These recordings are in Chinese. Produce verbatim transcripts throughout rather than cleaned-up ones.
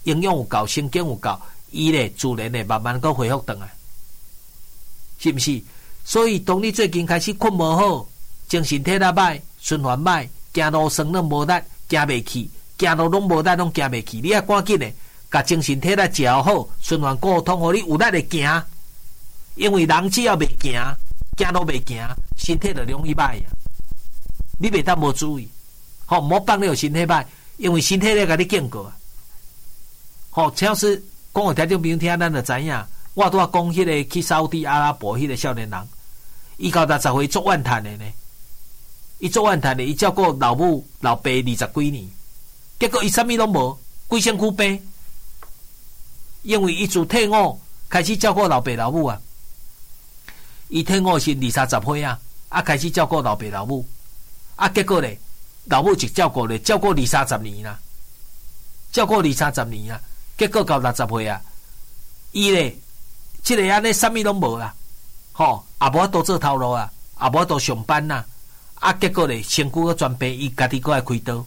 营养有够，神经有够，伊咧自然会慢慢个恢复转来，是毋是？所以当你最近开始困无好，精神体力歹，循环歹，行路酸软无力，行袂去，行路拢无力，拢行袂去，你啊赶紧咧，甲精神体力食好，循环沟通，互你有力来行。因为人只要袂行，行路袂行，身体就容易歹啊。你袂当无注意，吼，唔好放你有身体歹，因为身体咧甲你见过啊。吼，陈老师讲互听众朋友听，咱就知影。我拄仔讲迄个去沙烏地阿拉伯迄个少年人，伊到六十岁做怨叹的呢。伊做怨叹的，伊照顾老母老爸二十几年，结果伊啥物拢无，规身躯病。因为伊自退伍开始照顾老爸老母啊。伊退伍是二三十岁啊，啊开始照顾老爸老母，啊结果咧，老母就照顾咧，照顾二三十年啦，照顾二三十年啊，结果到六十岁啊，伊咧。即个安尼啥物拢无啦，吼，也无法度做头路啊，也无法度上班呐，啊，结果咧，身躯个全病，伊家己搁来开刀。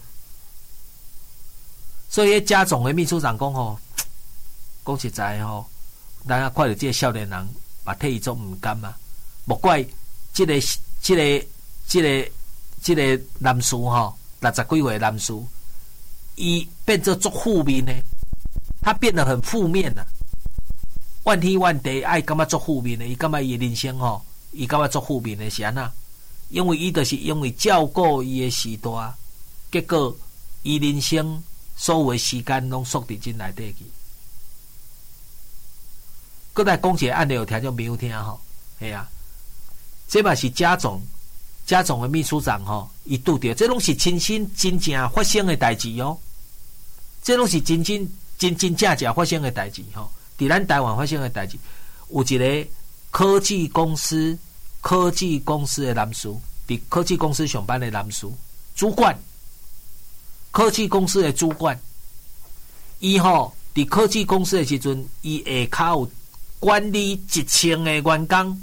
所以，家总的秘书长讲吼，讲实在吼，咱啊看到即个少年人，嘛替伊做毋甘啊。莫怪即、這个、即、這个、即、這个、即、這个男士吼，六十几岁男士，伊变做足负面呢，他变得很负面啊。怨天怨地，爱感觉做负面的，伊感觉伊人生吼，伊感觉做负面的是安那？因为伊就是因为照顾伊的时代，结果伊人生所有的时间拢缩伫进内底去。搁来讲一个案例，有听众朋友听吼，系啊，这嘛是家总家总的秘书长吼，伊拄着，这拢是亲身真正发生的代志哦，这拢是真真真真正正发生的代志吼。伫咱台湾发生的代志，有一个科技公司科技公司的男士，伫科技公司上班的男士，主管，科技公司的主管，伊吼伫科技公司的时阵，伊下骹有管理一千个员工，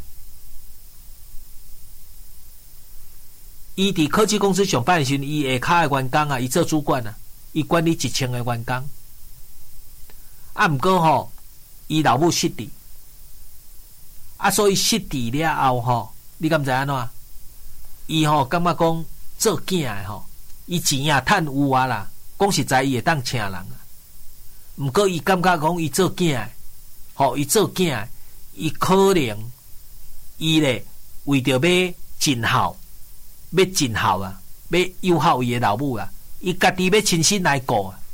伊伫科技公司上班的时阵，伊下骹的员工啊，伊做主管啊，伊管理一千个员工。啊，毋过吼，伊老母失智，啊，所以失智了后吼，你敢知安怎？伊吼感觉讲做囝诶吼，伊钱啊趁有啊啦，讲实在伊会当请人啊。毋过伊感觉讲伊做囝诶，吼，伊做囝诶，伊可能伊咧为着要尽孝，要尽孝啊，要友好伊诶老母啊，伊家己要亲身来顾啊。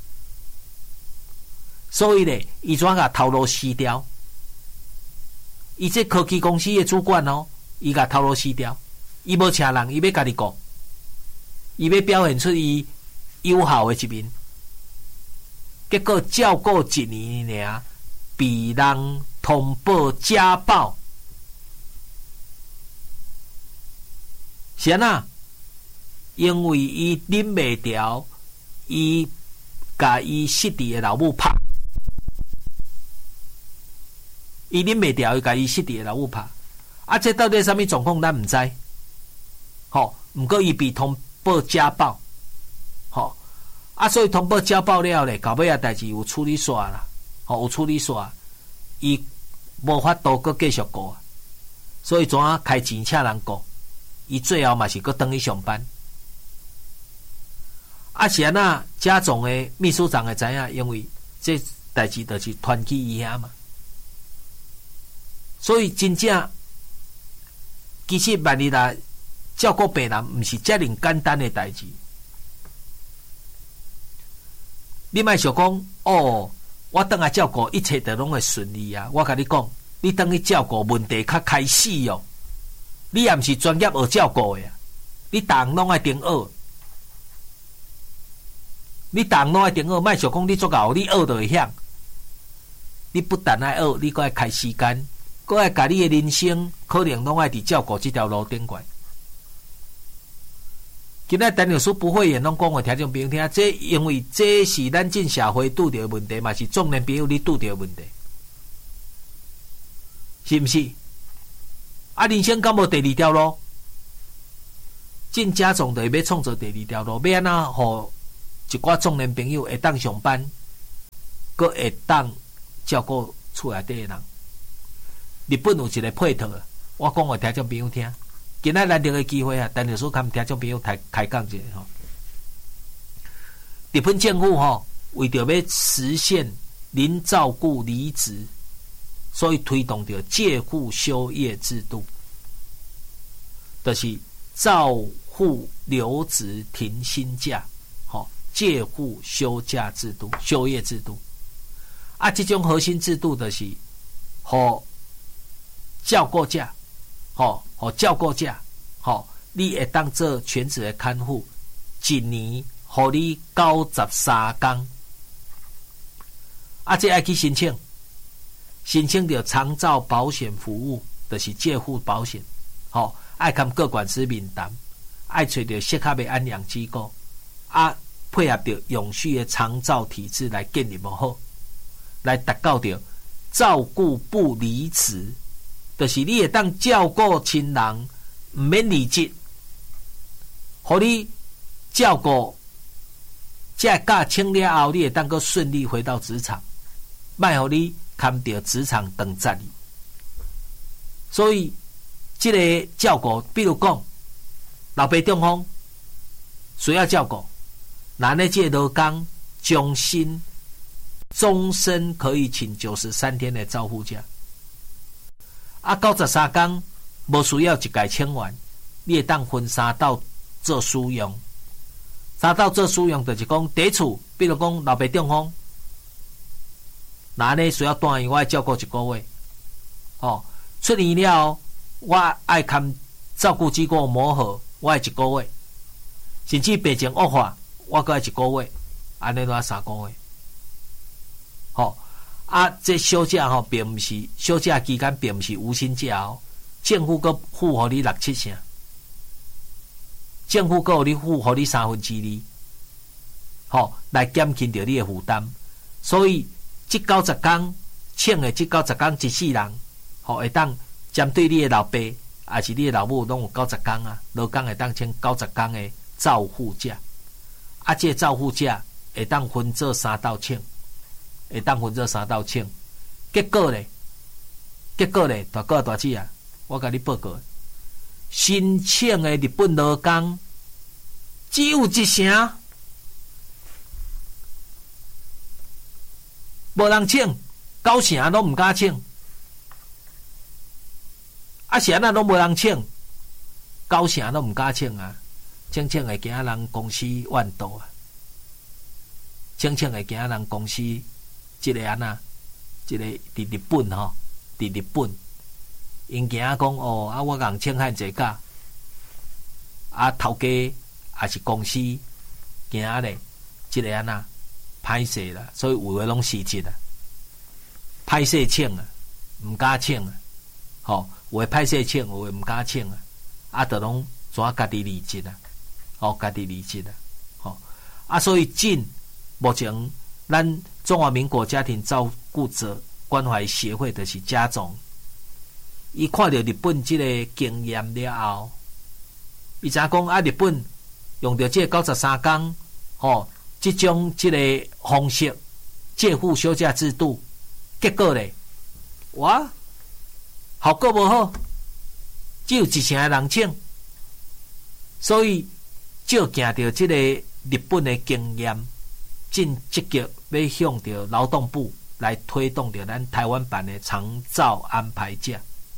所以咧，伊怎甲头路死掉？伊这科技公司的主管哦，伊甲头路死掉，伊无请人，伊要家己顾，伊要表现出伊友好的一面。结果照顾一年尔，被人通报家暴，是安那？因为伊忍袂住，伊甲伊失智的老母拍。伊忍袂住，伊甲伊失智的老母拍，啊，这到底什么状况，咱毋知。吼，毋过伊被通报家暴，吼，啊，所以通报家暴了咧，到尾啊代志有处理煞啦，吼，有处理煞，伊无法度搁继续过，所以怎啊开钱请人过，伊最后嘛是搁转去上班。啊，是安那家总的秘书长会知影，因为这代志就是传去伊遐嘛。所以真正，其实万一啦，照顾病人毋是遮尔简单的代志。你莫想讲哦，我等下照顾一切都拢会顺利啊！我甲你讲，你等去照顾问题较开始哦。你也毋是专业学照顾的啊，你逐项拢爱顶学。你逐项拢爱顶学，莫想讲你做到，你学就会晓。你不但爱学，你搁爱开时间。搁爱甲你的人生，可能拢爱伫照顾这条路顶过。今仔陈律师不会言拢讲互听众朋友听，这因为这是咱进社会拄着的问题，嘛是中年朋友你拄着的问题，是毋是？啊，人生敢无第二条路？进家总就要创造第二条路，要安怎互一寡中年朋友会当上班， 阁会当照顾厝内底的人。日本有一个配套，我讲互听众朋友听。今仔难得的机会啊，陈律师跟听众朋友开开讲一下吼。日本政府吼，为着要实现零照顾离职，所以推动着借户休业制度，就是照护留职停薪假，吼，借户休假制度、休业制度。啊，这种核心制度就是，吼，照顾假，吼，吼照顾假，吼，你会当做全职的看护，一年。互你九十三天，啊，这爱去申请，申请着长照保险服务，就是借户保险，吼、哦，爱跟各管司面谈，爱找着适合的安养机构，啊，配合着永续的长照体制来建立无好，来达到着照顾不离职，就是你会当照顾亲人，唔免离职，互你照顾。这假清了后，你会当个顺利回到职场，卖互你看到职场等着你。所以，这个照顾，比如讲，老爸中风需要照顾，那呢这劳工终身终身可以请九十三天的照护假，啊，九十三天无需要一概请完，你会当分三道做使用。三道做使用就是讲，第一厝，比如讲老爸中风，那呢需要住院，我爱照顾一个月，哦，出院了，我爱看照顾机构磨合，我爱一个月，甚至病情恶化，我搁爱一个月，安尼都三个月，好、哦，啊，这休假吼、哦，并不是休假期间，并不是无薪假哦，政府搁付予你六七成。政府告你付予你三分之二，吼、哦、来减轻着你的负担。所以这九十天请的这九十天一世人，吼、哦、会当针对你的老爸，还是你的老母，拢有九十天啊，劳工会当请九十天的照护假。啊，这照护假会当分做三道请，会当分做三道请。结果咧，结果咧，大哥大姐啊，我甲你报告。申请的日本劳工只有一成，无人请，九成拢唔敢请。啊，是安那拢无人请，九成拢唔敢请啊！请请会惊人公司怨妒啊！请请会惊人公司，即个安那，即个伫日本吼，伫日本。因惊讲哦，啊，我共请汉济假，啊，头家还是公司惊咧，即个安那歹势啦，所以有诶拢辞职啦，歹势请啊，毋敢请啊，吼、哦，有诶歹势请，有诶毋敢请啊，啊，着拢全家己离职啊，哦，家己离职啊，吼、哦，啊，所以近目前咱中华民国家庭照顾者关怀协会就是家总。伊看到日本这个经验了后，伊知影讲啊，日本用到这九十三天，吼，这种这个方式借户休假制度，结果咧，哇，效果无好，只有一成的人请，所以就行到这个日本的经验，正积极要向着劳动部来推动着咱台湾版的长照安排假。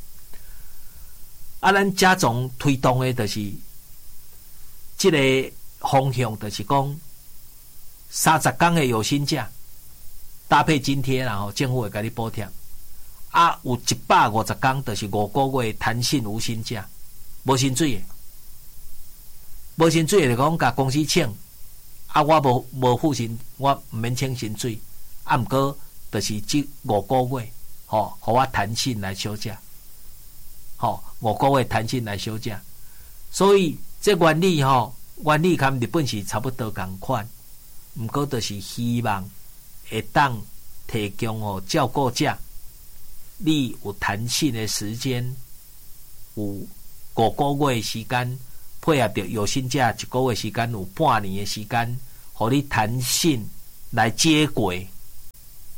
啊，咱家总推动的就是这个方向，就是讲三十天的有薪假搭配津贴，然后政府会给你补贴。啊，有一百五十天，就是五个月弹性无薪假，无薪水的，无薪水的就讲甲公司请，啊，我无无付薪，我唔免请薪水，啊，毋过就是这五个月，吼、哦，互我弹性来休假。吼、哦，五个月弹性来休假，所以这原理吼、哦，原理跟日本是差不多同款，毋过就是希望会当提供哦照顾者，你有弹性的时间，有五个月时间，配合着有薪假一个月时间，有半年的时间，互你弹性来接轨，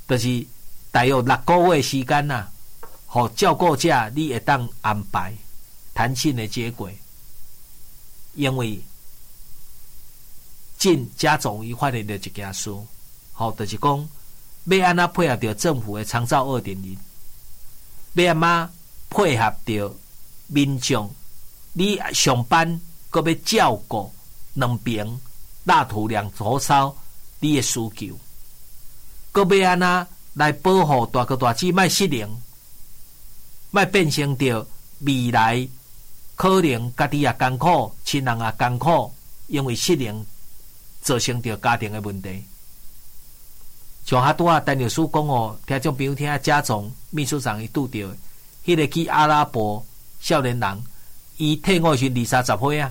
就是大约六个月时间呐、啊，互照顾者你会当安排弹性的接轨，因为进家总伊发现着一件事，吼，就是讲要安怎配合着政府的长照二点零，要安怎配合着民众，你上班搁要照顾两边大土两头烧你的需求，搁要安怎来保护大哥大姐莫失灵，莫变成着未来可能家己也艰苦，亲人也艰苦，因为失灵造成着家庭的问题。像哈拄啊，陈律师讲哦，听众朋友听家总秘书长伊拄着，迄个去阿拉伯少年人，伊退伍时二三十岁啊，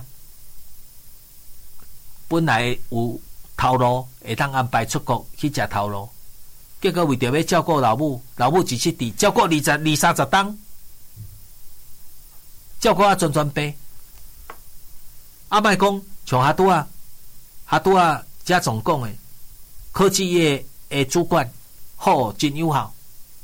本来有头路会当安排出国去食头路，结果为着要照顾老母，老母一失智，照顾二十二三十冬，照顾啊全全病。啊，莫讲像哈拄啊，哈拄啊，家总讲的科技业的主管好真友好，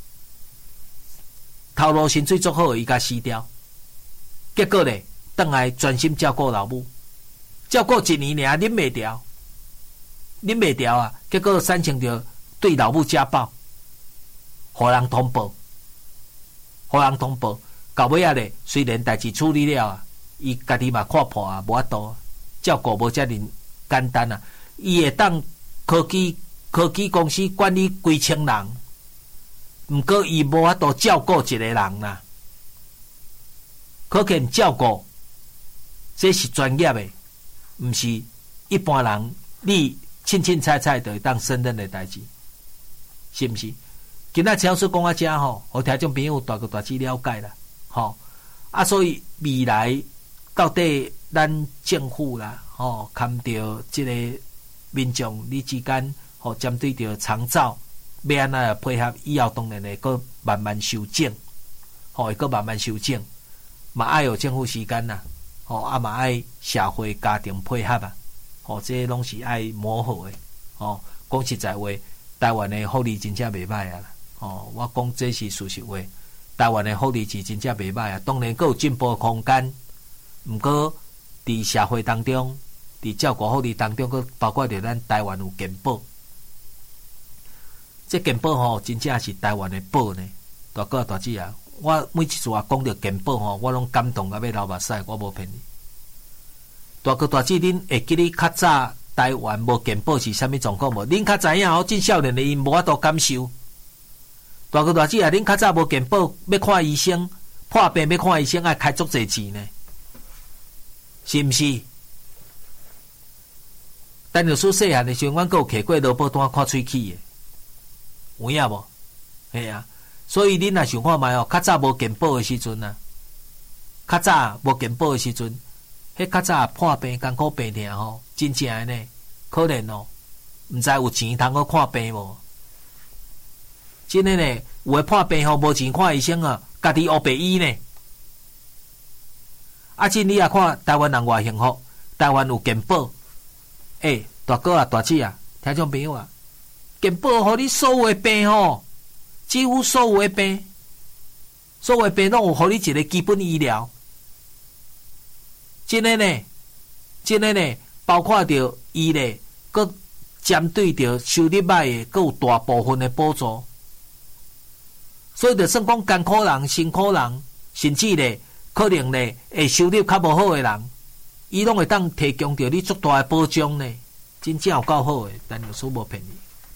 头路薪水足好，伊甲死掉。结果咧，倒来专心照顾老母，照顾一年尔，忍袂掉，忍袂掉啊！结果产生着对老母家暴，互人通报，互人通报，到尾仔咧，虽然代志处理了啊，伊家己嘛看破啊，无法度照顾无遮尔简单啊，伊会当科技。科技公司管理几千人，毋过伊无法度照顾一个人啦。可见照顾，这是专业的，毋是一般人你凊凊彩彩就会当胜任的代志，是毋是？今仔超叔讲啊，遮吼，互听众朋友大个大致了解啦，吼啊，所以未来到底咱政府啦，吼，看到即个民众你之间。吼，针对着长照，要安怎配合以后，当然会搁慢慢修正，吼，会搁慢慢修正，嘛爱有政府时间呐，吼，啊嘛爱社会家庭配合啊，吼，这拢是爱磨合的，吼，讲实在话，台湾的福利真正袂歹啊，吼，我讲这是事实话，台湾的福利是真正袂歹啊，当然搁有进步的空间，毋过伫社会当中，伫照顾福利当中，搁包括着咱台湾有健保。这健保吼，真正是台湾的宝呢。大哥大姐啊，我每一次啊讲到健保吼，我拢感动到要流目屎，我无骗你。大哥大姐，恁会记哩较早台湾无健保是啥物状况无？恁较知影哦，真少年的因无法度感受。大哥大姐啊，恁较早无健保，要看医生，破病要看医生，爱开足侪钱呢，是毋是？陈律师细汉的时候，阮阁有摕过萝卜单看喙齿的。有影无？系啊，所以恁若想看卖哦，较早无健保的时阵啊，较早无健保的时阵，迄较早破病艰苦病痛吼，真正的呢，可怜哦，毋知有钱通去看病无？真的呢，有诶破病吼无钱看医生啊，家己黑白医呢。啊，真你也看台湾人偌幸福，台湾有健保，诶、欸，大哥啊，大姐啊，听众朋友啊。健保互你所有的病吼，几乎所有的病，所有的病拢有互你一个基本医疗。真的呢，真的呢，包括着伊咧，佮针对着收入歹的，佮有大部分的补助。所以就算讲艰苦人、辛苦人，甚至咧，可能咧，会收入较无好的人，伊拢会当提供着你足大的保障呢。真正有够好的，但有所无骗你。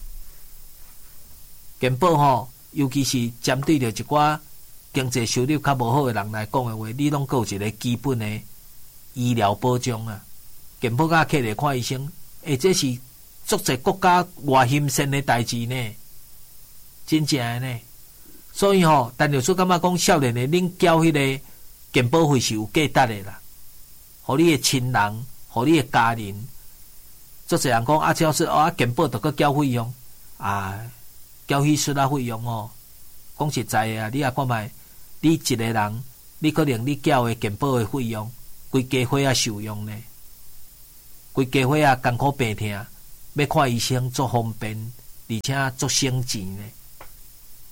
健保吼，尤其是针对着一寡经济收入较无好的人来讲的话，你拢有一个基本的医疗保障啊。健保甲客来看医生，诶，这是足侪国家外欣善的代志呢，真正的呢。所以吼，陈律师感觉讲，少年的恁交迄个健保费是有价值的啦，互你的亲人，互你的家人，足侪人讲啊，只要是啊健保就搁交费用啊。交迄出啊费用哦，讲实在啊，你也看卖，你一个人，你可能你缴的健保的费用，规家伙啊受用呢，规家伙啊艰苦病痛，要看医生足方便，而且足省钱呢，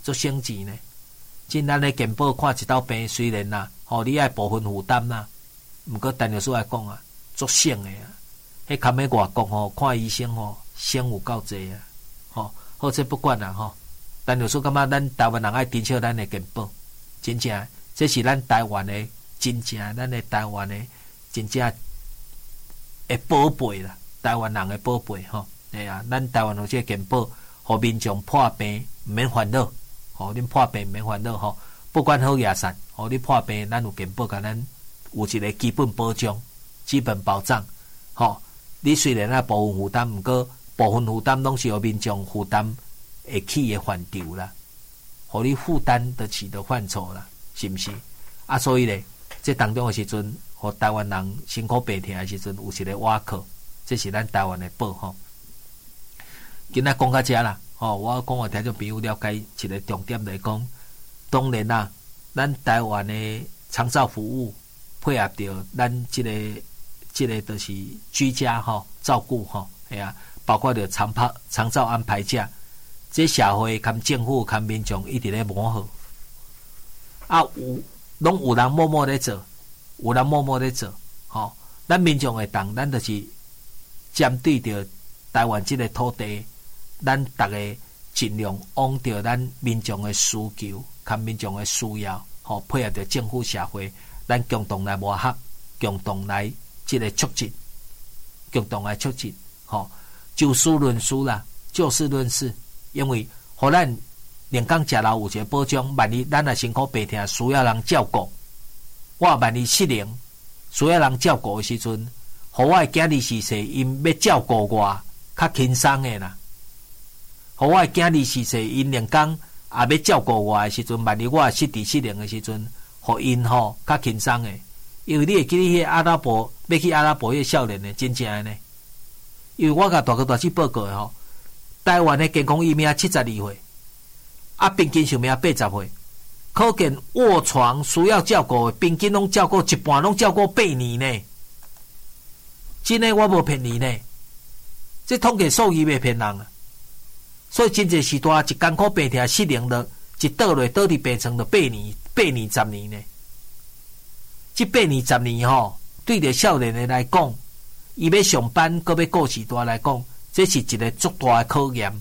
足省钱呢。真咱咧健保看一道病，虽然啦，吼你爱部分负担啦，毋过陈律师来讲啊，足省诶啊。迄堪喺外国吼看医生吼，省有够济啊，吼。好，这不管啦吼。陈律师感觉咱台湾人爱珍惜咱诶健保，真正这是咱台湾诶真正咱诶台湾诶真正诶宝贝啦，台湾人诶宝贝吼。哎啊，咱台湾有这个健保，互民众破病毋免烦恼。吼，恁破病免烦恼吼，不管好野善，吼你破病，咱有健保，甲咱有一个基本保障、基本保障。吼，你虽然啊部分负担，毋过部分负担拢是由民众负担会起的范畴啦，互你负担得起的范畴啦，是毋是？啊，所以咧，这当中的时阵，互台湾人辛苦病痛的时阵，有一个倚靠，这是咱台湾的宝吼。今仔讲到这啦。哦，我讲互听众朋友了解一个重点来讲，当然啦，咱台湾的长照服务配合着咱即、这个即、这个就是居家吼、哦、照顾吼，系啊，包括着长拍长照安排者，这社会跟政府跟民众一直咧磨合，啊有拢有人默默咧做，有人默默咧做，吼、哦，咱民众会当，咱就是针对着台湾即个土地。咱逐个尽量往着咱民众的需求、跟民众的需要，吼、哦、配合着政府社会，咱共同来磨合，共同来即个促进，共同来促进，吼、哦、就事论事啦，就事论事，因为互咱连讲食老有一个保障，万一咱若辛苦病痛需要人照顾，我万一失灵需要人照顾的时阵，互我的囝儿逝世，因要照顾我，较轻松的啦。互我的囝儿逝世，因连讲也要照顾我的时阵，万一我失智失灵的时阵，互因吼较轻松的。因为你会记得迄阿拉伯要去阿拉伯迄少年的，真正的呢。因为我甲大哥大姐报告的吼，台湾的健康寿命七十二岁，啊平均寿命八十岁，可见卧床需要照顾的，平均拢照顾一半，拢照顾八年呢。真的我无骗你呢，这统计数据袂骗人啊。所以真侪时代一艰苦病痛失灵了，一倒落倒伫病床了八年、八年、十年呢。这八年、十年吼，对着少年的来讲，伊要上班，搁要顾时代来讲，这是一个足大的考验。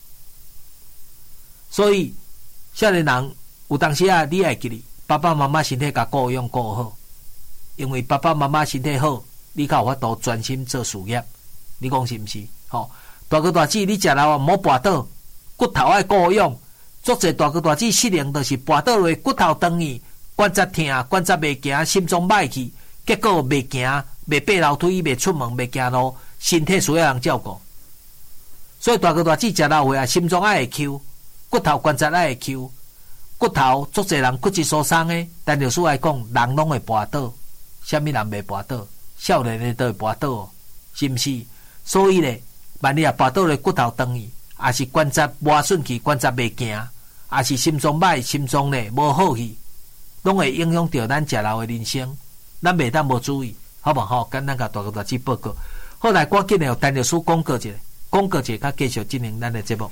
所以少年人有当时啊，你爱记哩，爸爸妈妈身体甲顾养顾好，因为爸爸妈妈身体好，你才有法度专心做事业。你讲是毋是？吼。大哥大姐，你食老啊，毋好跋倒，骨头爱顾养。足侪大哥大姐失灵，就是跋倒落骨头断去，关节痛，关节袂行，心脏歹去，结果袂行，袂爬楼梯，袂出门，袂行路，身体需要人照顾。所以大哥大姐食老话啊，心脏爱会抽，骨头关节爱会抽，骨头足侪人骨质疏松的。但律师来讲，人拢会跋倒，啥物人袂跋倒？少年的都会跋倒，是毋是？所以咧。万一啊，跋倒咧骨头断去，也是关节磨损去，关节袂行，也是心脏歹，心脏咧无好去，拢会影响到咱食老的人生。咱袂当无注意，好无好？简单甲大家大家报告。后来赶紧咧，有陈律师广告一下，广告一下，甲继续进行咱的节目。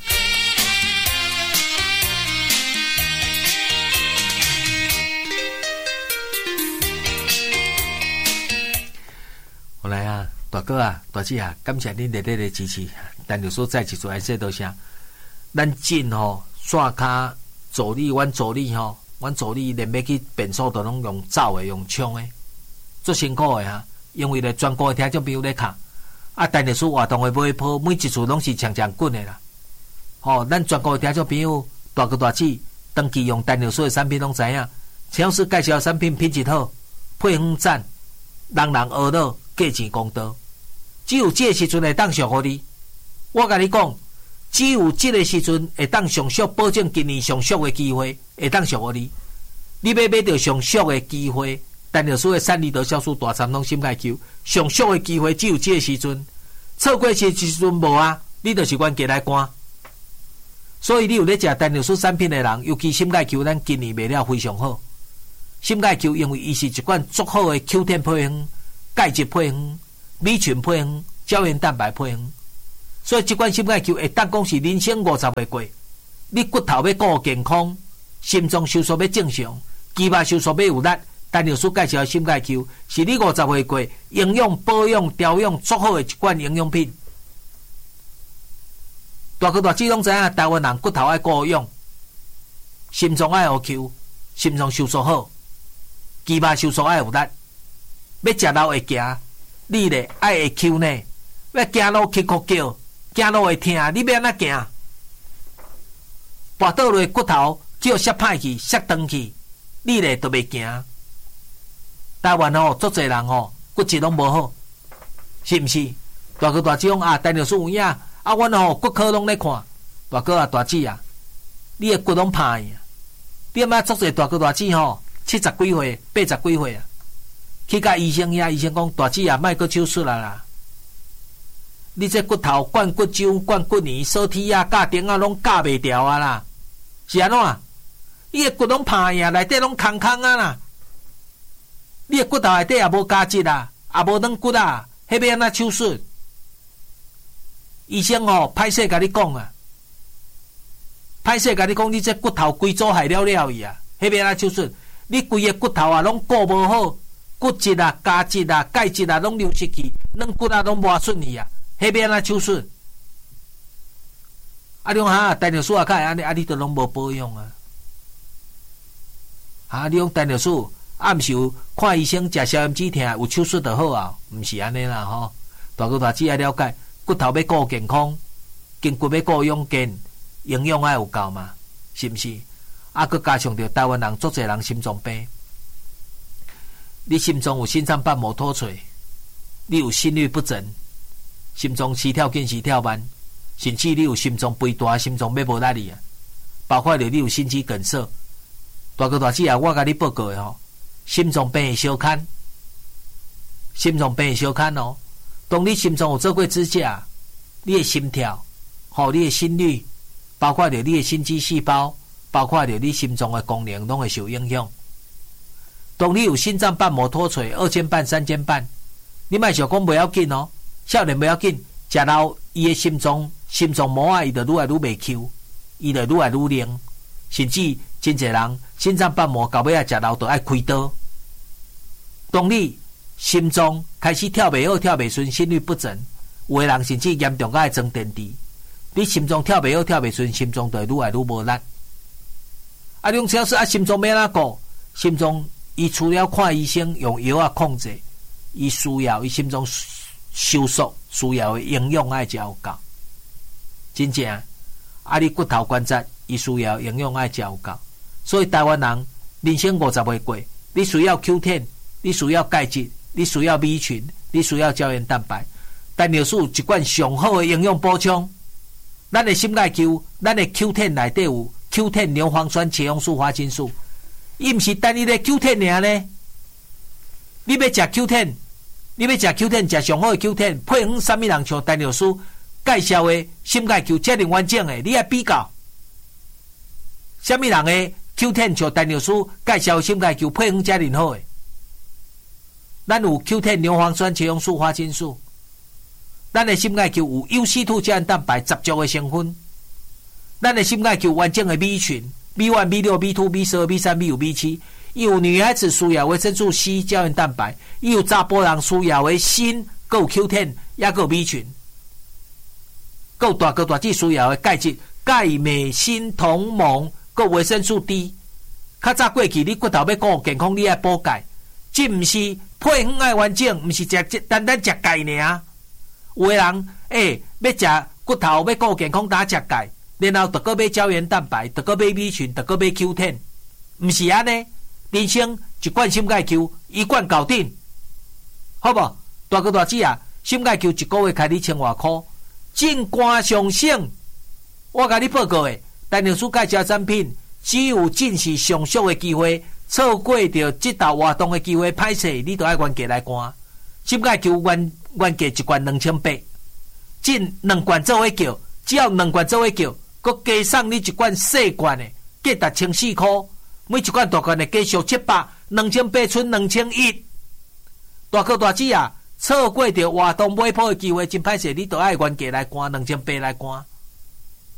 好来啊！大哥啊，大姐啊，感谢恁热烈的支持。陈律师再一次来说多谢。咱进吼线骹助理，阮助理吼，阮助理连要去便所都拢用走的，用冲的，足辛苦的哈。因为咧全国的听众朋友咧卡，啊，陈律师活动的买铺，每一次拢是强强滚的啦。吼、哦，咱全国的听众朋友，大哥大姐，登记用陈律师的产品拢知影。陈老师介绍的产品品质好，配方赞，人人学乐，价钱公道。只有这个时阵会当上互你，我甲你讲，只有这个时阵会当上俗，保证今年上俗的机会会当上互你。你要买到上俗的机会，陈律师的三里德销售大餐拢心爱求，上俗的机会只有这个时阵，错过这个时阵无啊，你就是阮家来赶。所以你有咧食陈律师产品的人，尤其心爱求，咱今年卖了非常好。心爱求因为伊是一款足好的 Q ten 配方、钙质配方。米群配方、胶原蛋白配方，所以这款心爱球会当讲是人生五十个过， 你骨头要顾健康，心脏收缩要正常，肌肉收缩要有力。陈老师介绍的心钙 Q 是你五十岁过营养保养调养足好的一款营养品。大哥大姐拢知影，台湾人骨头爱顾养，心脏爱有 Q， 心脏收缩好，肌肉收缩爱有力。要食肉会行，你咧爱会 Q 呢？要行路起哭叫，行路会疼，你要安怎行？跋倒落骨头叫摔歹去、摔断去，你咧都袂行。台湾吼，足侪人吼骨质拢无好，是毋是？大哥大姐讲啊，陈老师有影啊，阮吼骨科拢咧看。大哥啊，大姐啊，你的骨拢歹去啊！你阿足侪大哥大姐吼，七十几岁、八十几岁啊，去甲医生遐，医生讲大姐啊，莫阁手术啦啦！你这骨头灌骨浆、灌骨泥、锁体啊、架钉啊，拢架袂掉啊啦！是安怎？你的骨拢歹去啊，内底拢空空啊啦！你的骨头内底也无胶质啊，也无软骨啊，迄要安怎手术？医生吼歹势甲你讲啊，歹势甲你讲，你这骨头规组害了了伊啊，迄要安怎手术？你规个骨头啊拢顾无好，骨质啊、胶质啊、钙质啊拢流失去，软骨啊拢磨损去啊，迄要安怎手术？啊，你讲哈，陈老师啊，较会安尼，啊，你都拢无保养啊？啊，你讲陈老师？啊，毋是有看医生食消炎止痛，有手术就好啊？毋是安尼啦吼。大哥大姐爱了解，骨头要顾健康，筋骨要顾养健，营养爱有够嘛？是毋是？啊，佮加上着台湾人足侪人心脏病，你心脏有心脏瓣膜脱垂，你有心律不整，心脏时跳紧时跳慢，甚至你有心脏肥大，心脏要无力哩啊！包括着你有心肌梗塞。大哥大姐啊，我甲你报告的吼。心脏病会相牵，心脏病会相牵哦。当你心脏有做过支架，你的心跳、吼你的心率，包括着你的心肌细胞，包括着你心脏的功能，拢会受影响。当你有心脏瓣膜脱垂、二尖瓣、三尖瓣，你莫想讲不要紧哦，少年不要紧，食到伊的心脏、心脏膜啊，伊就愈来愈袂 Q， 伊就愈来愈灵，甚至真侪人心脏瓣膜到尾啊，食到都爱开刀。当你心脏开始跳袂好、跳袂顺、心律不整，有的人甚至严重到爱装电池。你心脏跳袂好、跳袂顺，心脏就愈来愈无力。啊，你讲是啊，心脏要哪顾？心脏伊除了看医生用药啊控制，伊需要伊心脏收缩需要的营养爱有够。真正啊，你骨头关节伊需要营养爱有够。所以台湾人人生五十岁过，你需要 Q 十。你需要钙质，你需要 B 群，你需要胶原蛋白。陈老师有一罐上好的营养补充，咱的心钙 Q， 咱的 Q 十 内底有 Q 十 牛磺酸、茄红素、花青素，伊毋是单一的 Q 十 尔呢。你要食 Q 十， 你要食 Q 十， 食上好的 Q 十， 配方啥物人像陈老师介绍的心钙 Q 遮尔完整的，你爱比较，啥物人的 Q 十 像陈老师介绍的心钙 Q 配方遮尔好的？咱有 Q 十 牛磺酸、茄红素、花青素，咱的心钙 Q 有 U C 二 胶原蛋白十足的成分，咱的心钙 Q 完整的 B 群 B 一、B 六、B 二、B 十二、B 三、B 五、B 七，伊有女孩子需要维生素 C 胶原蛋白，伊有查甫人需要的锌，还有 Q 十，也有 B 群，还有大哥大姐需要的钙质，钙、镁、锌、铜、锰，还有维生素 D。较早过去，你骨头要顾健康，你爱补钙，这毋是配方爱完整，毋是食单单食钙尔。有的人诶、欸，要食骨头要顾健康，打食钙，然后得个买胶原蛋白，得个买 B 群，得个买 Q 十，毋是安尼。人生一罐心钙 Q， 一罐搞定，好无？大哥大姐啊，心钙 Q 一个月开你千外块，正官上省。我甲你报告诶，陈老师介绍产品，只有进是上俗的机会，错过着这道活动的机会，歹势你都爱原价来干。心钙 Q 原原价一罐两千八，进两罐做伙叫，只要两罐做伙叫，佮加送你一罐细罐的，价值千四块。每一罐大罐的加上七百，两千八剩两千一。大哥大姐啊，错过着活动买铺的机会，真歹势，你都爱原价来干，两千八来干。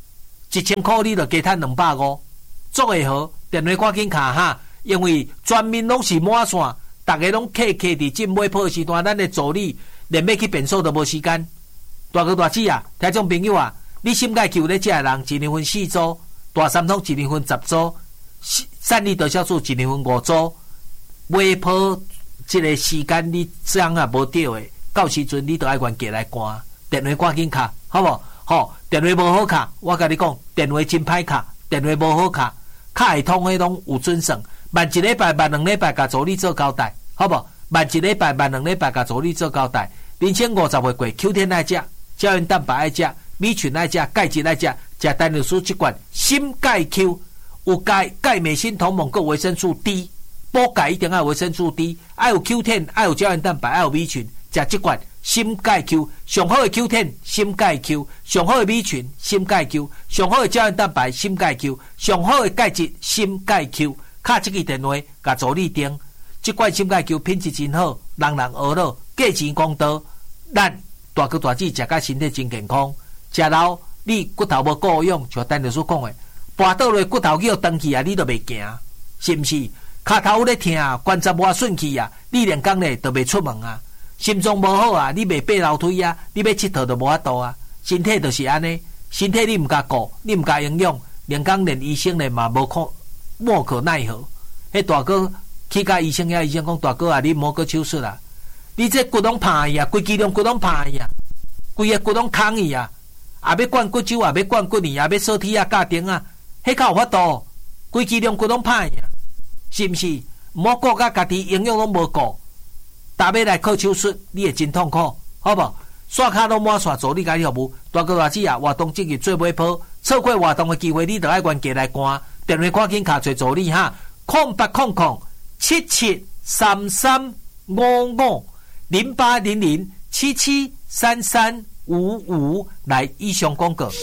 一千块你就加赚两百五，做会好，电话赶紧卡哈，因为全面拢是满线，大家拢客客伫进买铺时段，咱的助理连要去便所都无时间。大哥大姐啊，听众朋友啊，你心介求咧食的人，一年分四组，大三通一年分十组，散利得销数一年分五组，买铺这个时间你这啊无对的，到时阵你都爱原价来关，电话赶紧卡，好无？好，电话无好卡，我甲你讲，电话真歹卡，电话无好卡，卡会通的拢有准算，万一礼拜、万两礼拜甲助理做交代，好无？万一礼拜、万两礼拜甲助理做交代，人生五十岁过 ，Q 天爱食，胶原蛋白爱食，米群爱食，钙质爱食，食丹尼斯这罐锌钙 Q， 有钙、钙镁锌同盟跟维生素 D， 补钙一定要有维生素 D， 爱有 Q 天，爱有胶原蛋白，爱有米群，食这罐。锌钙 Q 上好的 Q 十 锌钙 Q 上好的米群锌钙 Q 上好的胶原蛋白锌钙 Q 上好的钙质锌钙 Q 卡这个电话甲助理订这款锌钙 Q 品质真好，人人学乐，价钱公道，咱大哥大姐食甲身体真健康，食老你骨头无够用，像陈律师讲的，跋倒落骨头叫长去啊，你都袂行，是毋是？骹头有咧疼，关节无顺去啊，你连工咧都袂出门啊。心脏无好啊，你袂爬楼梯啊，你要佚佗都无法度啊，身体就是安尼，身体你毋甲顾，你毋甲营养，连讲连医生咧嘛无可莫可奈何。迄大哥去甲医生遐，医生讲大哥啊，你莫阁手术啦，你这骨拢歹去啊，规肌量骨拢歹去啊，规个骨拢空去啊，也要灌骨酒，也要灌骨泥，也要锁体啊、架钉啊，迄较有法度，规肌量骨拢歹去啊，是毋是？毋好顾甲家己营养拢无顾。打要来靠手术，你会真痛苦，好无？刷卡拢满线，助你甲你服务。大哥大姐啊，活动积极做买铺，错过活动的机会，你就爱原价来关。电话赶紧卡找助理哈，空八空空七七三三五五零八零零七七三三五五来以上广告。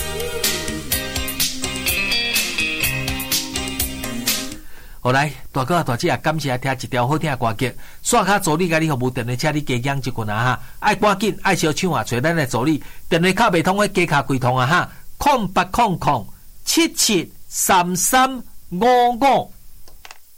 好来，大哥大姐啊，感谢听一条好听的歌曲。刷卡助理甲你服务电话，请你加养一群啊哈！爱赶紧爱小抢啊，找咱的助理。电话卡袂通的加卡几通啊哈！空八空空七七三三五五。